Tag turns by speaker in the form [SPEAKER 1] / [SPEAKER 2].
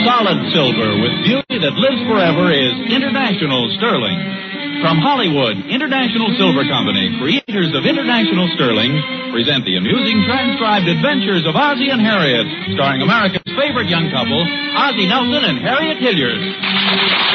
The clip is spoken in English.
[SPEAKER 1] Solid silver with beauty that lives forever is International Sterling. From Hollywood, International Silver Company, creators of International Sterling, present the amusing transcribed adventures of Ozzie and Harriet, starring America's favorite young couple, Ozzie Nelson and Harriet Hilliard.